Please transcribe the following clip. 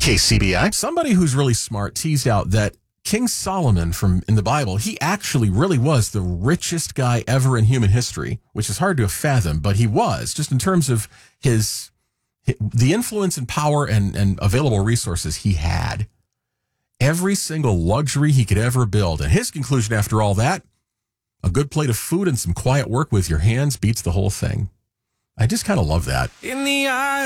KCBI. Somebody who's really smart teased out that King Solomon in the Bible, he actually really was the richest guy ever in human history, which is hard to fathom, but he was, just in terms of the influence and power and available resources he had. Every single luxury he could ever build. And his conclusion after all that, a good plate of food and some quiet work with your hands beats the whole thing. I just kind of love that. In the eye